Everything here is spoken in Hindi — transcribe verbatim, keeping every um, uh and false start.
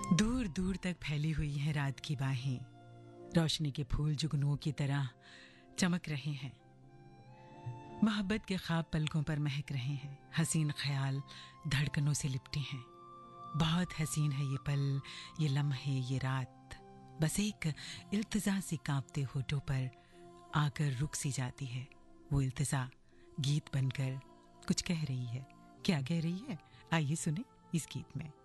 दूर दूर तक फैली हुई हैं रात की बाहें, रोशनी के फूल जुगनुओं की तरह चमक रहे हैं। मोहब्बत के ख्वाब पलकों पर महक रहे हैं, हसीन ख्याल धड़कनों से लिपटे हैं। बहुत हसीन है ये पल, ये लम्हे, ये रात। बस एक इल्तिजा सी कांपते होठों पर आकर रुक सी जाती है। वो इल्तिजा गीत बनकर कुछ कह रही है। क्या कह रही है, आइए सुने इस गीत में।